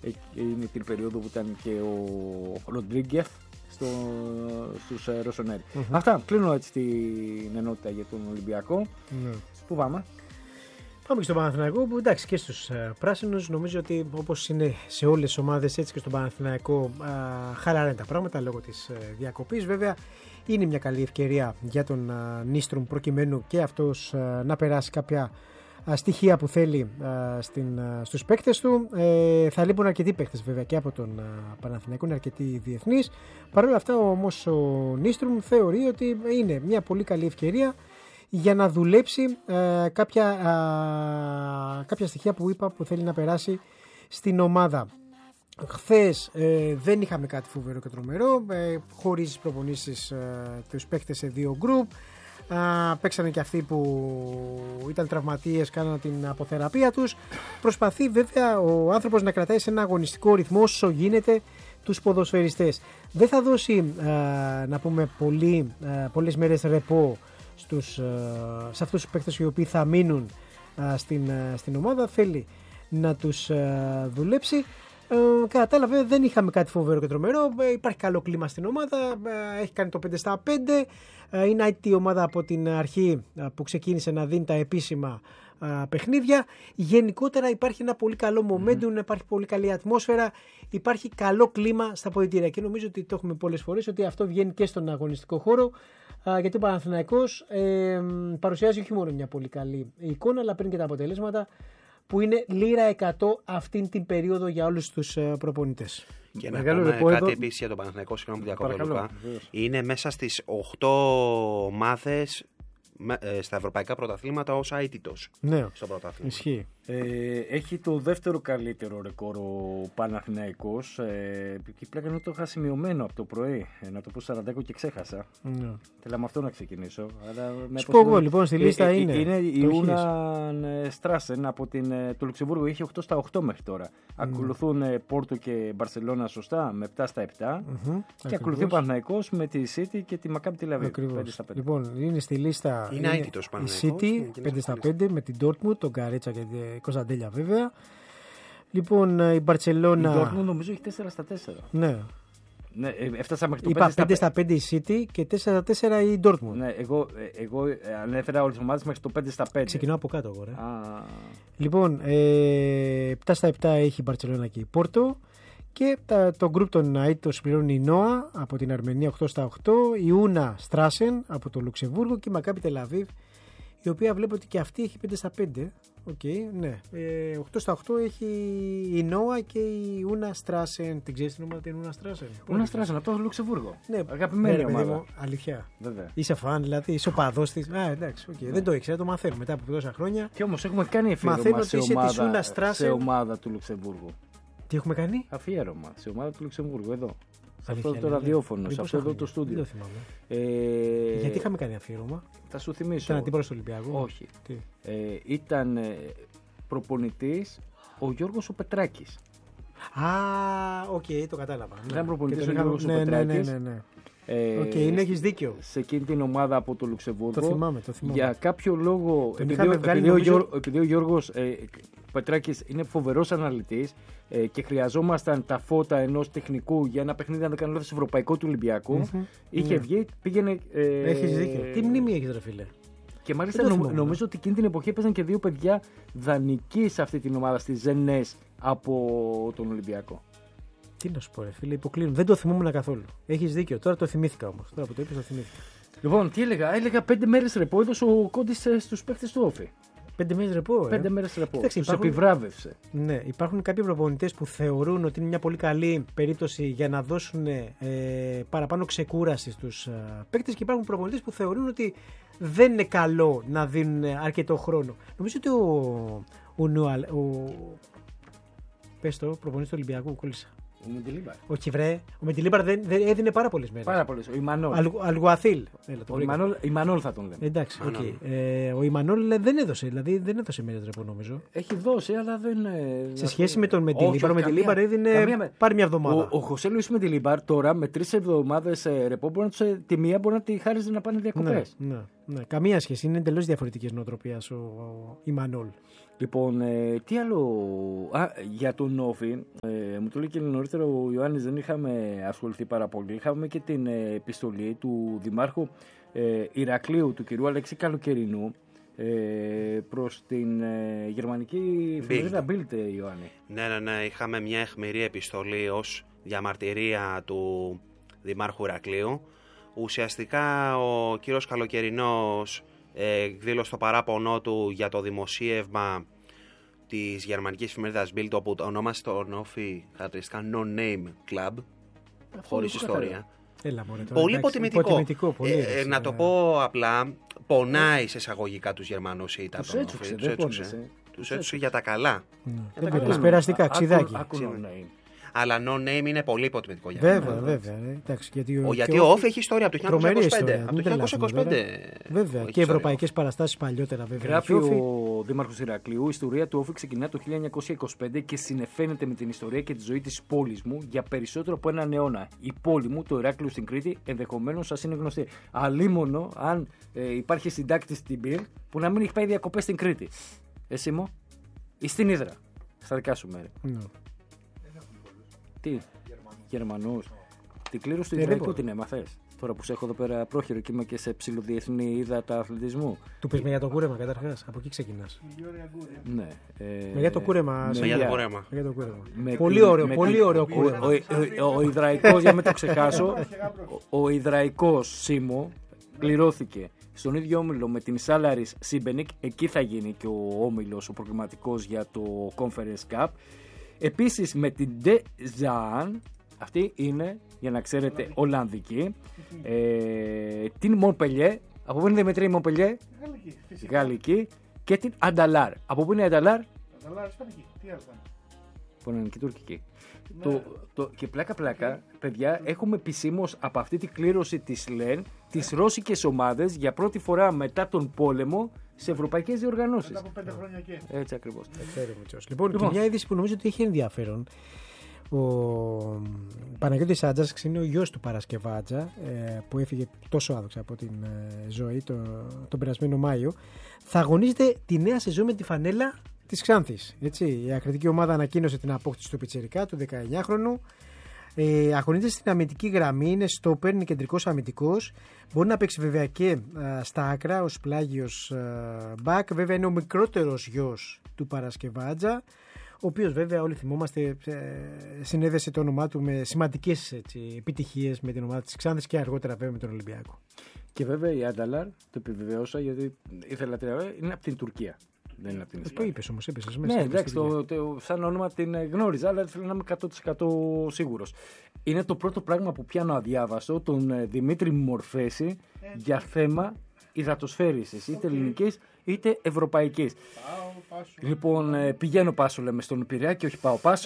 είναι την περίοδο που ήταν και ο Ροντρίγκεφ στους Ρωσονέρι. Αυτά, κλείνω έτσι την ενότητα για τον Ολυμπιακό. Πού πάμε? Πάμε και στον Παναθηναϊκό, που εντάξει, και στους πράσινους νομίζω ότι όπως είναι σε όλες τις ομάδες, έτσι και στον Παναθηναϊκό χαλαράνε τα πράγματα λόγω της διακοπής. Βέβαια είναι μια καλή ευκαιρία για τον Νίστρουμ προκειμένου και αυτός να περάσει κάποια στοιχεία που θέλει στους παίκτες του. Θα λείπουν αρκετοί παίκτες βέβαια και από τον Παναθηναϊκό, είναι αρκετοί διεθνείς. Παρ' όλα αυτά όμως ο Νίστρουμ θεωρεί ότι είναι μια πολύ καλή ευκαιρία για να δουλέψει κάποια στοιχεία που είπα που θέλει να περάσει στην ομάδα. Χθες δεν είχαμε κάτι φοβερό και τρομερό, χωρίς προπονήσεις τους παίκτες σε δύο γκρουπ. Παίξανε και αυτοί που ήταν τραυματίες, κάνανε την αποθεραπεία τους. Προσπαθεί βέβαια ο άνθρωπος να κρατάει σε ένα αγωνιστικό ρυθμό όσο γίνεται τους ποδοσφαιριστές. Δεν θα δώσει να πούμε πολλές μέρες ρεπό σε αυτούς τους παίκτες οι οποίοι θα μείνουν στην ομάδα. Θέλει να τους δουλέψει. Κατά τα άλλα βέβαια δεν είχαμε κάτι φοβερό και τρομερό. Υπάρχει καλό κλίμα στην ομάδα, έχει κάνει το 5-5. Είναι η ομάδα από την αρχή που ξεκίνησε να δίνει τα επίσημα παιχνίδια. Γενικότερα υπάρχει ένα πολύ καλό momentum, υπάρχει πολύ καλή ατμόσφαιρα, υπάρχει καλό κλίμα στα αποδυτήρια και νομίζω ότι το έχουμε πολλές φορές ότι αυτό βγαίνει και στον αγωνιστικό χώρο, γιατί ο Παναθηναϊκός παρουσιάζει όχι μόνο μια πολύ καλή εικόνα αλλά παίρνει και τα αποτελέσματα που είναι λίρα 100 αυτήν την περίοδο για όλους τους προπονητές. Και να πούμε κάτι επίσης για τον Παναθηναϊκό, συγγνώμη που διακόπτω, Λουκά. Είναι μέσα στις 8 ομάδες στα ευρωπαϊκά πρωταθλήματα ως αίτητος. Ναι, στο πρωτάθλημα. Ισχύει. Έχει το δεύτερο καλύτερο ρεκόρ ο Παναθηναϊκός. Και πλέον το είχα σημειωμένο από το πρωί. Να το πω 40 και ξέχασα. Ναι. Θέλω με αυτό να ξεκινήσω. Σου πω εγώ λοιπόν στη λίστα είναι. Είναι η Ούναν Στράσεν από το Λουξεμβούργο. Είχε 8 στα 8 μέχρι τώρα. Ακολουθούν Πόρτο και Μπαρσελόνα σωστά με 7 στα 7. Και ακολουθεί ο Παναθηναϊκός με τη City και τη Μακάμπι Τελ-Αβίβ 5 στα 5. Λοιπόν, είναι στη λίστα. Είναι αίτητος Παναθηναϊκός. Η City 5 στα 5 με την Dortmund, τον Καρέτσα και την Κωνσταντέλια βέβαια. Λοιπόν, η Μπαρσελόνα. Η Dortmund νομίζω έχει 4 στα 4. Ναι. Ναι, έφτασα μέχρι το είπα 5 στα 5 η City και 4 στα 4 η Dortmund. Ναι, εγώ ανέφερα όλες τις ομάδες μέχρι το 5 στα 5. Ξεκινάω από κάτω εγώ. Λοιπόν, 7 στα 7 έχει η Μπαρσελόνα και η Πόρτο. Και το γκρουπ των αίτητων συμπληρώνει η Νόα από την Αρμενία 8 στα 8, η Ούνα Στράσεν από το Λουξεμβούργο και η Μακάμπι Τελ-Αβίβ, η οποία βλέπω ότι και αυτή έχει 5 στα 5. Ναι. 8 στα 8 έχει η Νόα και η Ούνα Στράσεν. Την ξέρεις την ομάδα την Ούνα Στράσεν? Ούνα Στράσεν από το Λουξεμβούργο. Ναι, αγαπημένη ομάδα. Αλήθεια. Βέβαια. Είσαι φαν, δηλαδή, είσαι οπαδός της. Εντάξει, δεν το ήξερα, το μαθαίνω μετά από τόσα χρόνια. Και όμως έχουμε κάνει αφιέρωμα σε ομάδα του Λουξεμβούργου. Τι έχουμε κάνει? Αφιέρωμα σε ομάδα του Λουξεμβούργου εδώ. Σε αυτό το ραδιόφωνο, σε αυτό εδώ το στούντιο. Δεν το θυμάμαι. Γιατί είχαμε κάνει αφιέρωμα? Θα σου θυμίσω. Ήταν αντίπαλος του Ολυμπιακού? Όχι. Ήταν προπονητής ο Γιώργος ο Πετράκης. Το κατάλαβα. Ήταν προπονητής ο Γιώργος ο Πετράκης. Ναι. Έχεις δίκιο. Σε εκείνη την ομάδα από το Λουξεμβούργο. Το θυμάμαι. Για κάποιο λόγο, επειδή ο Γιώργος Πετράκης είναι φοβερός αναλυτής και χρειαζόμασταν τα φώτα ενός τεχνικού για ένα παιχνίδι, αν δεν κάνω λάθος, ευρωπαϊκό του Ολυμπιακού. Είχε βγει, πήγαινε. Έχεις δίκιο. Τι μνήμη έχεις, ρε φίλε. Και μάλιστα νομίζω ότι εκείνη την εποχή έπαιζαν και δύο παιδιά δανεικοί σε αυτή την ομάδα, στις Ζενές, από τον Ολυμπιακό. Τι να σου πω, ρε φίλε, υποκλίνω. Δεν το θυμόμουν καθόλου. Έχεις δίκιο. Τώρα το θυμήθηκα όμως. Τώρα που το είπες, το θυμήθηκα. Λοιπόν, τι έλεγα. Έλεγα 5 μέρες ρεπό έδωσε ο Κόντις στους παίκτες του Όφη. 5 μέρες ρεπό. 5 μέρες ρεπό. Τους επιβράβευσε. Ναι, υπάρχουν κάποιοι προπονητές που θεωρούν ότι είναι μια πολύ καλή περίπτωση για να δώσουν παραπάνω ξεκούραση στους παίκτες και υπάρχουν προπονητές που θεωρούν ότι δεν είναι καλό να δίνουν αρκετό χρόνο. Νομίζω ότι πες το, προπονητής του Ολυμπιακού, κόλλησα. Ο Μεντιλίμπαρ. Όχι, βρε. Ο Μεντιλίμπαρ δεν έδινε πάρα πολλές μέρες. Πάρα πολλές. Ο Ιμανόλ. Αλγουαθίλ. Ο Ιμανόλ θα τον λέμε. Εντάξει, ο Ιμανόλ δεν έδωσε. Δηλαδή δεν έδωσε μέρες ρεπό, νομίζω. Έχει δώσει, αλλά δεν. Σε σχέση με τον Μεντιλίμπαρ, ο Μεντιλίμπαρ έδινε. Πάρει μια εβδομάδα. Ο Χωσέ Λουίς Μεντιλίμπαρ τώρα με 3 εβδομάδες ρεπό τη μία μπορεί να τη χάριζε να πάνε διακοπές. Ναι. Καμία σχέση. Είναι εντελώς διαφορετικής νοοτροπίας ο Ιμανόλ. Λοιπόν, τι άλλο. Για τον Όφη, μου το λέει και νωρίτερα ο Ιωάννης, δεν είχαμε ασχοληθεί πάρα πολύ. Είχαμε και την επιστολή του Δημάρχου Ηρακλείου, του κυρίου Αλέξη Καλοκαιρινού, προς την γερμανική εφημερίδα Bild, Ιωάννη. Ναι. Είχαμε μια αιχμηρή επιστολή ως διαμαρτυρία του Δημάρχου Ηρακλείου. Ουσιαστικά ο κύριος Καλοκαιρινός εκδήλωσε το παράπονο του για το δημοσίευμα της γερμανικής εφημερίδας Bild, όπου ονόμασε τον Όφη χαρακτηριστικά No-Name Club, χωρίς ιστορία. Πολύ υποτιμητικό. Πολύ, να το πω απλά, πονάει σε εισαγωγικά τους Γερμανούς ή τα τους έτσουξε για τα καλά. Δεν πειράζει, περαστικά, ξιδάκι. Αλλά no-name είναι πολύ υποτιμητικό για μένα. Βέβαια. Γιατί ο Όφη έχει ιστορία από το 1925. Βέβαια. Και ευρωπαϊκές παραστάσεις παλιότερα, βέβαια. Γράφει ο Δήμαρχος Ηρακλείου: η ιστορία του Όφη ξεκινά το 1925 και συνεφαίνεται με την ιστορία και τη ζωή της πόλης μου για περισσότερο από έναν αιώνα. Η πόλη μου, το Ηράκλειο στην Κρήτη, ενδεχομένως σας είναι γνωστή. Αλίμονο αν υπάρχει συντάκτης στην Bild που να μην έχει πάει διακοπές στην Κρήτη. Εσύ μου, ή στην Ύδρα. Στα δικά σου μέρη. Τι, Γερμανούς. Την κλήρωση του Ιδραϊκού την έμαθες? Τώρα που σε έχω εδώ πέρα πρόχειρο και είμαι και σε ψηλοδιεθνή ύδατα αθλητισμού. Του πες με για το κούρεμα καταρχάς, από εκεί ξεκινάς. Ναι. Με για το κούρεμα. Πολύ ωραίο κούρεμα. Ο Ιδραϊκός, για να μην το ξεχάσω, ο Ιδραϊκός Σίμω κληρώθηκε στον ίδιο όμιλο με την Σάλαρις Σίμπενικ. Εκεί θα γίνει και ο όμιλος, ο προκριματικός για το Conference Cup. Επίσης με την De Zaan, αυτή είναι, για να ξέρετε, Ολλανδική, την Montpellier, από πού είναι η Δημητρή Montpellier? Γαλλική, και την Ανταλάρ. Από πού είναι η Ανταλάρ? Ανταλάρ, Ισπανική. Τι άλλο ήταν? Πολωνική, τουρκική. Και πλάκα, παιδιά, έχουμε επισήμως από αυτή την κλήρωση της ΛΕΝ τις ρώσικες ομάδες για πρώτη φορά μετά τον πόλεμο σε ευρωπαϊκές διοργανώσεις. Μετά από 5 χρόνια και. Έτσι ακριβώς. Λοιπόν, και μια είδηση που νομίζω ότι έχει ενδιαφέρον. Ο Παναγιώτης Άτζας είναι ο γιος του Παρασκευάτζα, που έφυγε τόσο άδοξα από την ζωή τον περασμένο Μάιο. Θα αγωνίζεται τη νέα σεζόν με τη φανέλα της Ξάνθης. Έτσι. Η ακριτική ομάδα ανακοίνωσε την απόκτηση του πιτσιρικά, του 19χρονου. Αγωνίζεται στην αμυντική γραμμή, είναι στόπερ, είναι κεντρικός αμυντικός. Μπορεί να παίξει βέβαια και στα άκρα ως πλάγιος μπακ. Βέβαια είναι ο μικρότερος γιος του Παρασκευάτζα, ο οποίος βέβαια όλοι θυμόμαστε συνέδεσε το όνομά του με σημαντικές επιτυχίες με την ομάδα της Ξάνθης και αργότερα βέβαια με τον Ολυμπιακό. Και βέβαια η Ανταλάρ, το επιβεβαίωσα γιατί ήθελα είναι από την Τουρκία. Δεν είναι από την Ισπανία. Το είπες όμως, είπες. Ναι, εντάξει, σαν όνομα την γνώριζα, αλλά θέλω να είμαι 100% σίγουρος. Είναι το πρώτο πράγμα που πιάνω αδιάβαστο, τον Δημήτρη Μορφέση, για θέμα υδατοσφαίρισης, είτε ελληνικής είτε ευρωπαϊκής. Λοιπόν, πηγαίνω Πάσο, λέμε στον Πειραιά και όχι πάω Πάσο.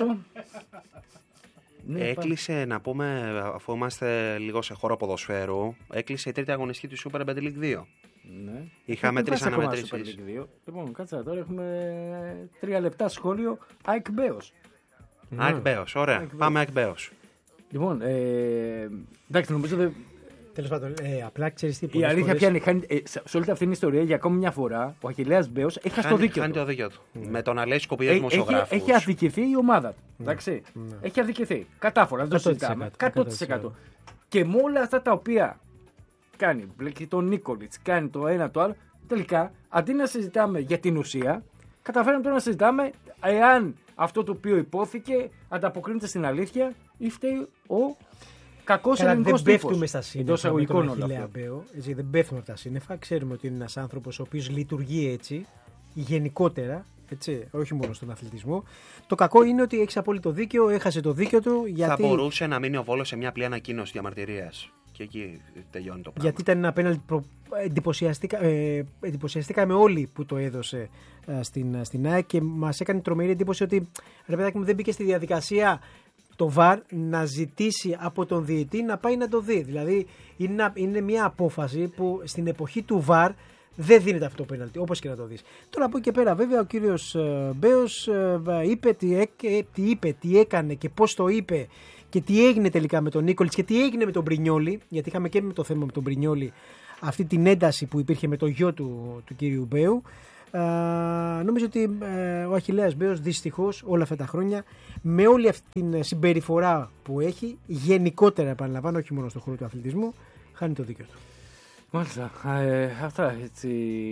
Έκλεισε, να πούμε, αφού είμαστε λίγο σε χώρο ποδοσφαίρου, έκλεισε η τρίτη αγωνιστική του Super League 2. Ναι. Είχαμε 3 αναμετρήσεις. Λοιπόν, κάτσε τώρα, έχουμε 3 λεπτά σχόλιο. ΑΕΚ Μπέος. ΑΕΚ Μπέος, ωραία. Πάμε ΑΕΚ Μπέος. Λοιπόν, εντάξει, νομίζω τέλος πάντων, απλά ξέρεις τι. Η αλήθεια πιάνει, σε όλη αυτή την ιστορία για ακόμη μια φορά ο Αχιλλέας Μπέος έχει χάσει το δίκιο του. Χάνει το δίκιο του. Με τον Αλέσκο που είδε δημοσιογράφους. Έχει αδικηθεί η ομάδα του. Εντάξει. Έχει αδικηθεί. Κατάφορα, δεν το συζητάμε. 100%. Και με όλα αυτά τα οποία κάνει, μπλέκει τον Νίκολιτς, κάνει το ένα το άλλο, τελικά αντί να συζητάμε για την ουσία, καταφέραμε τώρα να συζητάμε εάν αυτό το οποίο υπόθηκε ανταποκρίνεται στην αλήθεια ή φταίει ο κακός ελληνικός τύπος. Δεν πέφτουμε στα σύννεφα με τον Αχιλλέα Μπέο. Δεν πέφτουμε από τα σύννεφα. Ξέρουμε ότι είναι ένας άνθρωπος ο οποίος λειτουργεί έτσι, γενικότερα, έτσι, όχι μόνο στον αθλητισμό. Το κακό είναι ότι έχει απόλυτο δίκιο, έχασε το δίκιο του. Γιατί... Θα μπορούσε να μείνει ο Βόλος σε μια απλή ανακοίνωση διαμαρτυρίας. Και εκεί τελειώνει το πράγμα. Γιατί ήταν ένα πέναλτι εντυπωσιαστήκαμε όλοι που το έδωσε στην ΑΕΚ και μας έκανε τρομερή εντύπωση ότι ρε παιδάκι μου δεν μπήκε στη διαδικασία το VAR να ζητήσει από τον διαιτή να πάει να το δει. Δηλαδή είναι μια απόφαση που στην εποχή του VAR δεν δίνεται αυτό το πέναλτι, όπως και να το δεις. Τώρα από εκεί και πέρα βέβαια ο κύριος Μπέος είπε τι έκανε και πώς το είπε και τι έγινε τελικά με τον Νίκολιτς και τι έγινε με τον Μπρινιόλι, γιατί είχαμε και με το θέμα με τον Μπρινιόλι αυτή την ένταση που υπήρχε με το γιο του κύριου Μπέου. Νομίζω ότι ο Αχιλλέας Μπέος δυστυχώς όλα αυτά τα χρόνια, με όλη αυτή την συμπεριφορά που έχει, γενικότερα επαναλαμβάνω, όχι μόνο στον χώρο του αθλητισμού, χάνει το δίκιο του. Μάλιστα. Αυτά έτσι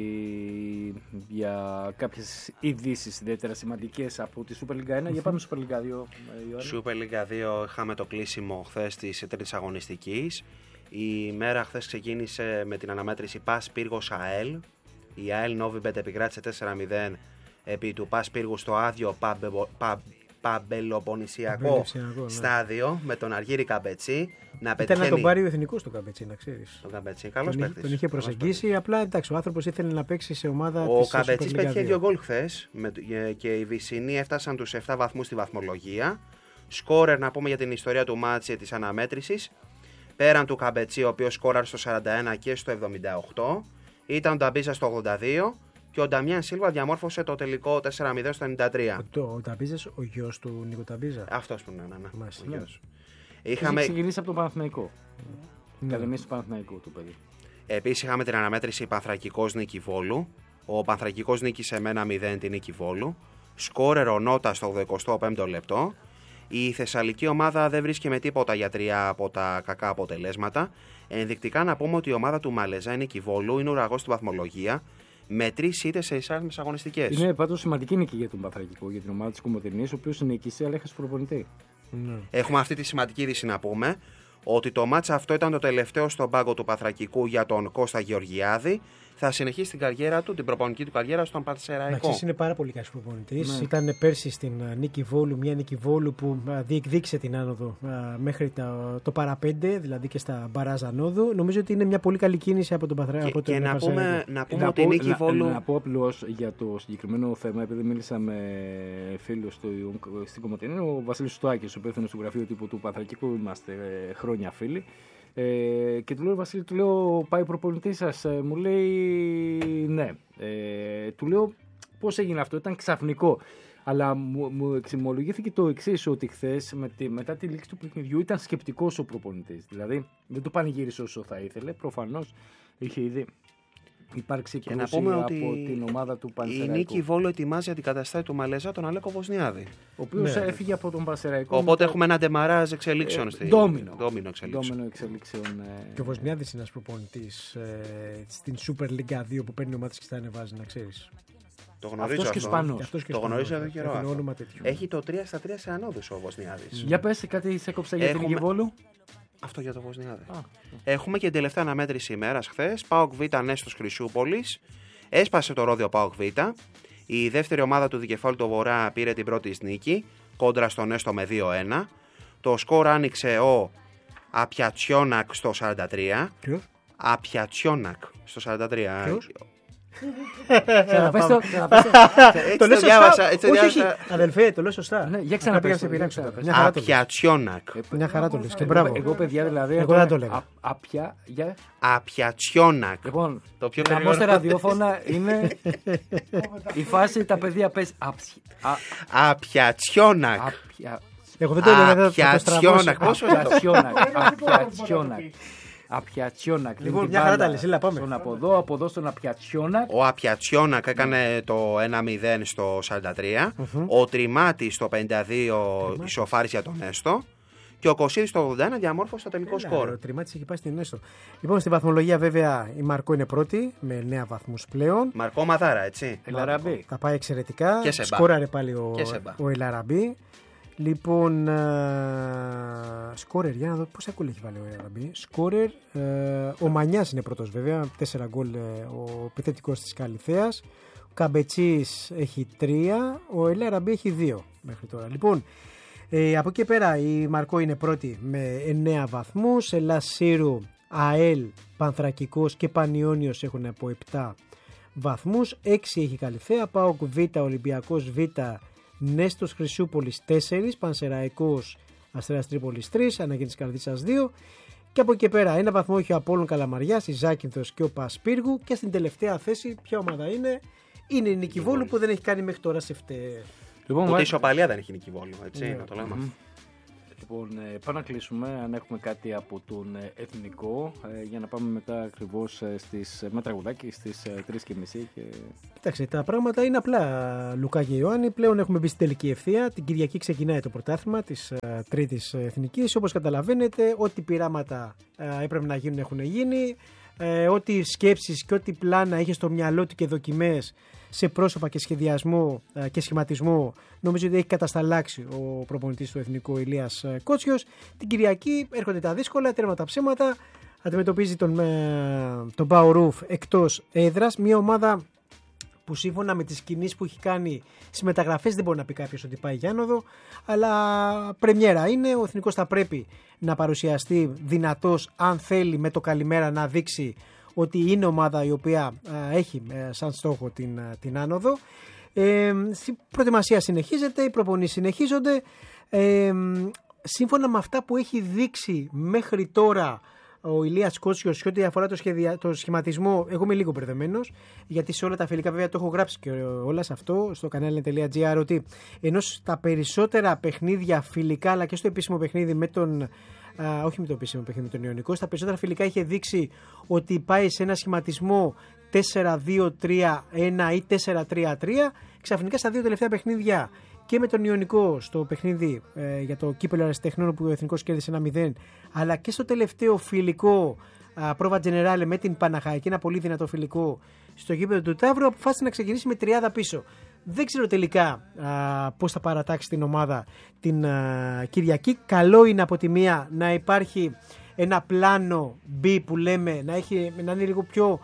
για κάποιες ειδήσεις ιδιαίτερα σημαντικές από τη Super League 1. Για πάμε στο Super League 2. Super League 2 είχαμε το κλείσιμο χθες της τρίτης αγωνιστικής. Η μέρα χθες ξεκίνησε με την αναμέτρηση Πας Πύργος ΑΕΛ. Η ΑΕΛ Novibet επικράτησε 4-0 επί του Πας Πύργου στο άδειο Παμπελοποννησιακό στάδιο με τον Αργύρη Καμπετσί. Ήταν να τον πάρει ο εθνικός του Καμπετσί, να ξέρεις. Τον Καμπετσί, καλός παίκτης. Τον είχε προσεγγίσει, απλά εντάξει, ο άνθρωπος ήθελε να παίξει σε ομάδα της. Ο Καμπετσίς πέτυχε 2 γκολ χθες και οι Βυσσινοί έφτασαν τους 7 βαθμούς στη βαθμολογία. Σκόρερ να πούμε για την ιστορία του μάτς της αναμέτρησης. Πέραν του Καμπετσί, ο οποίος σκόραρε στο 41 και στο 78, ήταν ο Νταμπίζα στο 82 και ο Νταμιάν Σίλβα διαμόρφωσε το τελικό 4-0 στο 93. Ο Νταμπίζας, ο γιος του Νίκο Νταμπίζα. Αυτός που είναι, ο γιος. Είχαμε ξεκινήσει από τον Παναθηναϊκό. Ακαδημίες του Παναθηναϊκού το παιδί. Επίσης είχαμε την αναμέτρηση Πανθρακικός Νίκη Βόλου. Ο Πανθρακικός νίκησε με 1-0 την Νίκη Βόλου. Σκόρερ ο Νότα στο 85ο λεπτό. Η θεσσαλική ομάδα δεν βρίσκει με τίποτα για 3 από τα κακά αποτελέσματα. Ενδεικτικά να πούμε ότι η ομάδα του Μαλεζά, η Νίκη Βόλου, είναι ουραγός στη βαθμολογία με 3 ήττες σε εισάρτημες αγωνιστικές. Είναι πάντως σημαντική νίκη για τον Πανθρακικό, για την ομάδα της Κομοτηνής, ο οποίος νίκησε αλλά έχασε προπονητή. Έχουμε αυτή τη σημαντική είδηση να πούμε, ότι το μάτσα αυτό ήταν το τελευταίο στον πάγκο του Πανθρακικού για τον Κώστα Γεωργιάδη. Θα συνεχίσει την καριέρα του, την προπονητική του καριέρα στον Πανσεραϊκό. Είναι πάρα πολύ καλός προπονητής. Ήταν πέρσι στην Νίκη Βόλου, μια Νίκη Βόλου που διεκδίκησε την άνοδο μέχρι το παραπέντε, δηλαδή και στα μπαράζ ανόδου. Νομίζω ότι είναι μια πολύ καλή κίνηση από τον Πανσεραϊκό. Και να πούμε ότι η Νίκη Βόλου. Να πω απλώς για το συγκεκριμένο θέμα, επειδή μίλησα με φίλο στην Κομοτηνή, ο Βασίλης Στοάκης, ο υπεύθυνος του γραφείου τύπου του Πανθρακικού, είμαστε χρόνια φίλοι. Και του λέω, Βασίλη, του λέω, πάει ο προπονητής σας? Μου λέει ναι. Του λέω, πώς έγινε αυτό? Ήταν ξαφνικό. Αλλά μου εξομολογήθηκε το εξής, ότι χθες μετά τη λήξη του παιχνιδιού ήταν σκεπτικός ο προπονητής. Δηλαδή δεν το πανηγύρισε όσο θα ήθελε. Προφανώς είχε ήδη υπάρξει κρούση από την ομάδα του Πανσεραϊκού. Η Νίκη Βόλου ετοιμάζει αντικαταστάτη του Μαλεζά, τον Αλέκο Βοσνιάδη. Ο οποίος έφυγε από τον Πανσεραϊκό. Οπότε έχουμε ένα ντεμαράζ εξελίξεων. Ντόμινο εξελίξεων. Και ο Βοσνιάδης είναι ένας προπονητής στην Super League 2 που παίρνει ομάδες και στα ανεβάζει, να ξέρεις. Το γνωρίζω αυτός αυτό. Και το γνωρίζω εδώ καιρό. Έχει το 3-3 σε ανώδους ο Βοσνιάδης. Για πες, κάτι σε έκοψα για την Νίκη Βόλου. Αυτό για το Βοσνιάδη. Έχουμε και την τελευταία αναμέτρηση ημέρας χθες. ΠΑΟΚ Β Νέστος Χρυσούπολης. Έσπασε το ρόδιο ΠΑΟΚ Β. Η δεύτερη ομάδα του δικεφάλου του Βορρά πήρε την πρώτη της νίκη κόντρα στο Νέστο με 2-1. Το σκορ άνοιξε ο Απιατσιόνακ στο 43. Ποιος? Απιατσιόνακ στο 43. Ποιος? Το λέω σωστά. Όχι, αδελφέ, το λέω σωστά. Για ξαναπέστε. Απιατσιόνακ. Μια χαρά το λες και μπράβο. Εγώ, παιδιά, δηλαδή. Εγώ δεν το λέγα. Απιατσιόνακ. Λοιπόν, το πιο να πω στα ραδιόφωνα είναι η φάση τα παιδιά πες Απιατσιόνακ. Εγώ δεν το έλεγα. Απιατσιόνακ. Λοιπόν, μια χαρά τα λες, έλα πάμε. Στον από εδώ στον Απιατσιόνακ. Ο Απιατσιόνακ έκανε το 1-0 στο 43. Ο Τριμάτης στο 52 ισοφάρισε για τον Έστο. Και ο Κωσίδης στο 81 διαμόρφωσε το τελικό σκορ. Ο Τριμάτης έχει πάει στην Έστο. Λοιπόν, στη βαθμολογία βέβαια η Μαρκό είναι πρώτη με 9 βαθμούς πλέον. Μαρκό Μαδάρα, έτσι. Ελαραμπή. Θα πάει εξαιρετικά. Σκόραρε πάλι ο Ελαραμπή. Λοιπόν, σκόρερ, για να δω πόσα γκολ έχει βάλει ο Ελαραμπή. Σκόρερ, ο Μανιάς είναι πρώτος βέβαια, 4 γκολ ο επιθετικός της Καλυθέας. Ο Καμπετσής έχει 3, ο Ελαραμπή έχει 2 μέχρι τώρα. Λοιπόν, από εκεί πέρα η Μαρκό είναι πρώτη με 9 βαθμούς. Ελλάς Σύρου, ΑΕΛ, Πανθρακικός και Πανιόνιος έχουν από 7 βαθμούς. 6 έχει Καλυθέα, ΠΑΟΚ Β, Ολυμπιακός Β, Νέστος Χρυσούπολης 4, Πανσεραϊκός Αστέρας Τρίπολης 3, Αναγέννης Καρδίτσας 2 και από εκεί πέρα ένα βαθμό έχει ο Απόλλων Καλαμαριάς, η Ζάκυνθος και ο Πασπύργου και στην τελευταία θέση ποια ομάδα είναι? Είναι η Νίκη Βόλου που δεν έχει κάνει μέχρι τώρα σε φταί. Λοιπόν, ούτε η ισοπαλία δεν έχει Νίκη Βόλου, έτσι, να το λέμε. Λοιπόν, πάμε να κλείσουμε αν έχουμε κάτι από τον εθνικό για να πάμε μετά ακριβώς με τραγουδάκι στις 3:30. Κοιτάξτε, τα πράγματα είναι απλά, Λουκά και Ιωάννη. Πλέον έχουμε μπει στην τελική ευθεία. Την Κυριακή ξεκινάει το πρωτάθλημα της Τρίτης Εθνικής. Όπως καταλαβαίνετε, ό,τι πειράματα έπρεπε να γίνουν έχουν γίνει. Ό,τι σκέψεις και ό,τι πλάνα είχε στο μυαλό του και δοκιμές σε πρόσωπα και σχεδιασμό και σχηματισμό, νομίζω ότι έχει κατασταλάξει ο προπονητής του Εθνικού Ηλίας Κότσιος. Την Κυριακή έρχονται τα δύσκολα, τέρμα τα ψέματα. Αντιμετωπίζει τον Πάο Ρουφ εκτός έδρας. Μια ομάδα που σύμφωνα με τις κινήσεις που έχει κάνει στις μεταγραφές δεν μπορεί να πει κάποιος ότι πάει για άνοδο, αλλά πρεμιέρα είναι. Ο Εθνικός θα πρέπει να παρουσιαστεί δυνατός, αν θέλει με το καλημέρα να δείξει ότι είναι ομάδα η οποία έχει σαν στόχο την άνοδο. Η προετοιμασία συνεχίζεται, οι προπονήσεις συνεχίζονται. Σύμφωνα με αυτά που έχει δείξει μέχρι τώρα ο Ηλίας Κότσιος και ό,τι αφορά το σχηματισμό, εγώ είμαι λίγο μπερδεμένος, γιατί σε όλα τα φιλικά, βέβαια το έχω γράψει και όλα σε αυτό στο κανάλι.gr, ότι ενώ στα περισσότερα παιχνίδια φιλικά αλλά και στο επίσημο παιχνίδι όχι με το επίσημο παιχνίδι με τον Ιωνικό, στα περισσότερα φιλικά είχε δείξει ότι πάει σε ένα σχηματισμό 4-2-3-1 ή 4-3-3. Ξαφνικά στα δύο τελευταία παιχνίδια και με τον Ιωνικό στο παιχνίδι για το κύπελλο Αεραστεχνών που ο Εθνικός κέρδισε 1-0, αλλά και στο τελευταίο φιλικό πρόβα Τζενεράλε με την Παναχαϊκή, ένα πολύ δυνατό φιλικό στο γήπεδο του Ταύρου, αποφάσισε να ξεκινήσει με 30 πίσω. Δεν ξέρω τελικά πώς θα παρατάξει την ομάδα την Κυριακή. Καλό είναι από τη μία να υπάρχει ένα πλάνο B που λέμε, να είναι λίγο πιο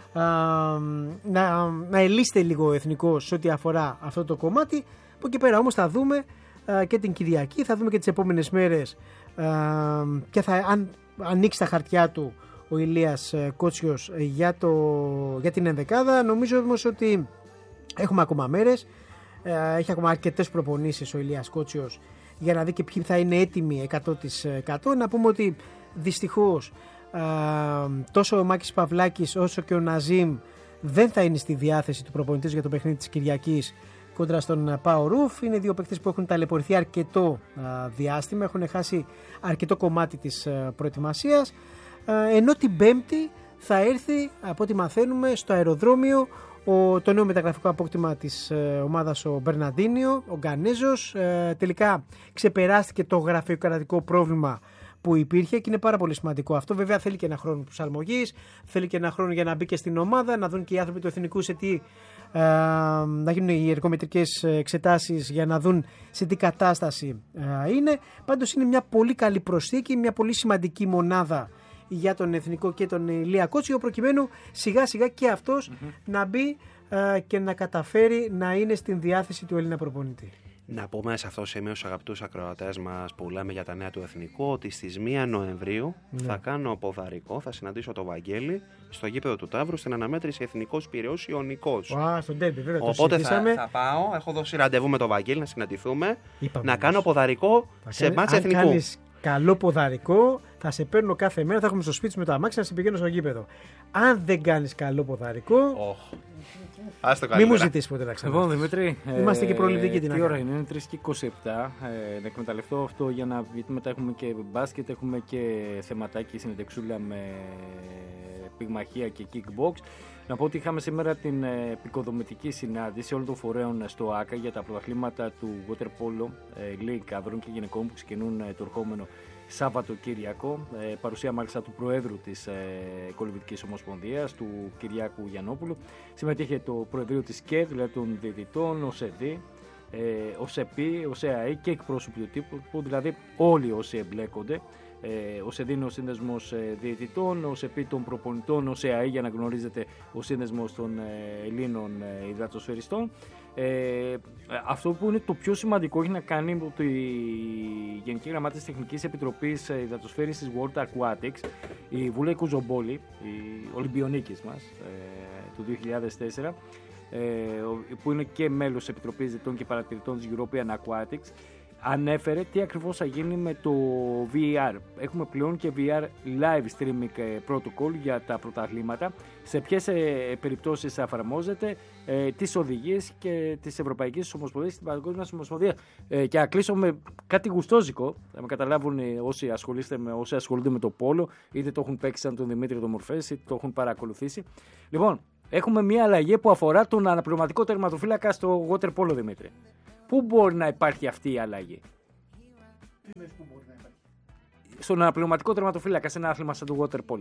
να ελίσσεται λίγο ο Εθνικός σε ό,τι αφορά αυτό το κομμάτι. Από εκεί πέρα όμως θα δούμε και την Κυριακή, θα δούμε και τις επόμενες μέρες και αν ανοίξει τα χαρτιά του ο Ηλίας Κότσιος για την ενδεκάδα. Νομίζω όμως ότι έχουμε ακόμα μέρες, έχει ακόμα αρκετές προπονήσεις ο Ηλίας Κότσιος για να δει και ποιοι θα είναι έτοιμοι 100%. Να πούμε ότι δυστυχώς τόσο ο Μάκης Παυλάκης όσο και ο Ναζίμ δεν θα είναι στη διάθεση του προπονητής για το παιχνίδι της Κυριακής κόντρα στον Πάο Ρουφ. Είναι δύο παίκτες που έχουν ταλαιπωρηθεί αρκετό διάστημα, έχουν χάσει αρκετό κομμάτι της προετοιμασίας, ενώ την Πέμπτη θα έρθει, από ό,τι μαθαίνουμε, στο αεροδρόμιο το νέο μεταγραφικό απόκτημα της ομάδας, ο Μπερναντίνιο, ο Γκανέζος. Τελικά ξεπεράστηκε το γραφειοκρατικό πρόβλημα που υπήρχε και είναι πάρα πολύ σημαντικό αυτό. Βέβαια θέλει και ένα χρόνο προσαρμογής, θέλει και ένα χρόνο για να μπει και στην ομάδα, να δουν και οι άνθρωποι του Εθνικού να γίνουν οι εργομετρικές εξετάσεις για να δουν σε τι κατάσταση είναι. Πάντως είναι μια πολύ καλή προσθήκη, μια πολύ σημαντική μονάδα για τον Εθνικό και τον Ηλία Κότσιο, προκειμένου σιγά σιγά και αυτός να μπει και να καταφέρει να είναι στην διάθεση του Έλληνα προπονητή. Να πούμε σε αυτό το σημείο στους αγαπητούς ακροατές μας που λέμε για τα νέα του Εθνικού ότι στις 1 Νοεμβρίου θα κάνω ποδαρικό, θα συναντήσω το Βαγγέλη στο γήπεδο του Ταύρου στην αναμέτρηση Εθνικός Πειραιώς Ιωνικός. Στον ντέρμπι, βέβαια. Οπότε θα πάω, έχω δώσει ραντεβού με το Βαγγέλη να συναντηθούμε, να κάνω ποδαρικό σε μάτς Εθνικού. Αν κάνεις καλό ποδαρικό, θα σε παίρνω κάθε μέρα, θα έχουμε στο σπίτι σου με το αμάξι να σε πηγαίνω στο γήπεδο. Αν δεν κάνεις καλό ποδαρικό, μην μου ζητήσεις ποτέ να ξανά. Λοιπόν, Δημήτρη, είμαστε και προληπτικοί. Τι ώρα είναι 3:27. Να εκμεταλλευτώ αυτό γιατί μετά έχουμε και μπάσκετ, έχουμε και θεματάκι, συνεντεξούλα με πυγμαχία και kickbox. Να πω ότι είχαμε σήμερα την επικοδομητική συνάντηση όλων των φορέων στο ΆΚΑ για τα πρωταθλήματα του Water Polo League ανδρών και γυναικών που ξεκινούν το ερχόμενο Σάββατο-Κυριακό. Παρουσία μάλιστα του Προέδρου της Κολυμβητικής Ομοσπονδίας, του Κυριάκου Γιαννόπουλου. Συμμετείχε το Προεδρείο της ΚΕΔ, δηλαδή των διαιτητών, ο ΣΕΔΗ, ο ΣΕΠΗ, ο ΣΕΑΗ και εκπρόσωποι του τύπου, δηλαδή όλοι όσοι εμπλέκονται. Ο ΣΕΔΗ είναι ο Σύνδεσμος Διαιτητών, ο ΣΕΠΗ των Προπονητών, ο ΣΕΑΗ, για να γνωρίζετε, ο Σύνδεσμος των Ελλήνων Υδατοσφαιριστών. Αυτό που είναι το πιο σημαντικό έχει να κάνει με ότι η Γενική Γραμμάτης Τεχνικής Επιτροπής Υδατοσφαίρισης World Aquatics, η Βούλα Κουζομπόλη, η Ολυμπιονίκης μας του 2004, που είναι και μέλος της Επιτροπής Διαιτητών και Παρατηρητών της European Aquatics, ανέφερε τι ακριβώς θα γίνει με το VAR. Έχουμε πλέον και VAR live streaming protocol για τα πρωταθλήματα. Σε ποιες περιπτώσεις θα εφαρμόζεται, τις οδηγίες και της Ευρωπαϊκής Ομοσπονδίας και της Παγκόσμιας Ομοσπονδίας. Και να κλείσω με κάτι γουστόζικο, θα με καταλάβουν όσοι ασχολούνται με το πόλο, είτε το έχουν παίξει σαν τον Δημήτρη το Μορφές, είτε το έχουν παρακολουθήσει. Λοιπόν, έχουμε μια αλλαγή που αφορά τον αναπληρωματικό τερματοφύλακα στο water polo, Δημήτρη. Πού μπορεί να υπάρχει αυτή η αλλαγή? Τι λες που μπορεί να υπάρχει? Στον αναπληρωματικό τερματοφύλακα σε ένα άθλημα σαν το water polo.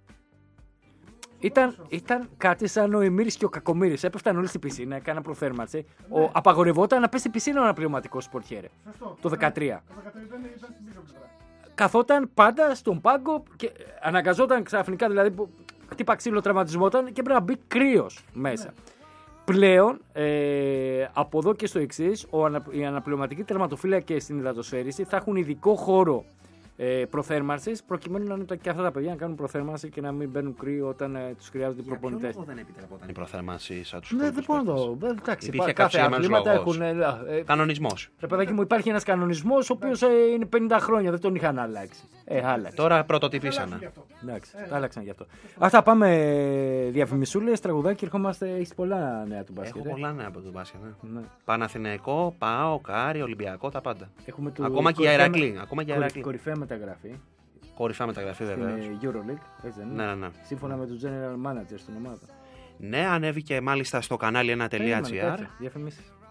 Ήταν κάτι σαν ο Εμμύρης και ο Κακομοίρης. Έπεφταν όλοι στην πισίνα, έκαναν προθέρμανση. Ναι. Απαγορευόταν να πέσει στην πισίνα ο αναπληρωματικός σπορτιέρε. Σωστό. Το 13. Το 13 ήταν στην πίσω πλευρά. Καθόταν πάντα στον πάγκο και αναγκαζόταν ξαφνικά, δηλαδή που χτύπα ξύλο, τραυματισμόταν και πρέπει να μπει κρύος μέσα. Ναι. Πλέον, από εδώ και στο εξής, οι αναπληρωματικοί τερματοφύλακες στην υδατοσφαίριση θα έχουν ειδικό χώρο προθέρμανσης, προκειμένου να είναι και αυτά τα παιδιά να κάνουν προθέρμανση και να μην μπαίνουν κρύο όταν τους χρειάζονται οι προπονητές. Ποιο λόγο δεν επιτρεπόταν η προθέρμανση σαν τους Δεν μπορώ να το. Εντάξει, υπήρχε κάθε αθλήματα έχουν. Κανονισμός. Ρε παιδάκι μου, υπάρχει ένας κανονισμός ο οποίος είναι 50 χρόνια, δεν τον είχαν αλλάξει. Άλλαξε. Τώρα πρωτοτυπήσανε. Εντάξει, τα άλλαξαν γι' αυτό. Αυτά, πάμε διαφημισούλες, τραγουδάκι, ερχόμαστε. Έχεις πολλά νέα του μπάσκετ. Έχω πολλά νέα από τον μπάσκετ. Ναι. Παναθηναϊκό, ΠΑΟ, Κάρι, Ολυμπιακό, τα πάντα. Ακόμα και για Ηρακλή. Κορυφαία μεταγραφή. Κορυφαία μεταγραφή, βέβαια. Στην EuroLeague, έτσι δεν είναι? Ναι. Σύμφωνα με τον General Manager στην ομάδα. Ναι, ανέβηκε μάλιστα στο κανάλι 1.gr. Διαφημίσεις.